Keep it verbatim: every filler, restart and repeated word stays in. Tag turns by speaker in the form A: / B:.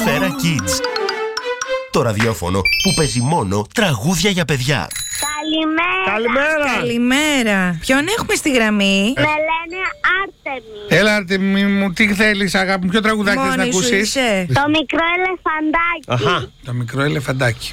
A: Σφαίρα Kids. Το ραδιόφωνο που παίζει μόνο τραγούδια για παιδιά.
B: Καλημέρα.
C: Καλημέρα.
D: Καλημέρα. Ποιον έχουμε στη γραμμή?
B: Με λένε Άρτεμι.
C: Έλα, Άρτεμι μου, τι θέλεις αγάπη μου, ποιο τραγουδάκι θες να
D: Μόνη σου
C: ακούσεις?
D: είσαι?
B: Το μικρό ελεφαντάκι.
C: Αχα. Το μικρό ελεφαντάκι.